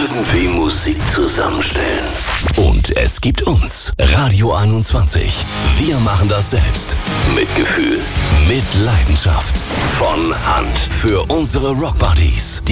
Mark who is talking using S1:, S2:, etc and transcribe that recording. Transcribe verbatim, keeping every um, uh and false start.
S1: irgendwie Musik zusammenstellen. Und es gibt uns, Radio einundzwanzig. Wir machen das selbst. Mit Gefühl, mit Leidenschaft. Von Hand. Für unsere Rockbuddies.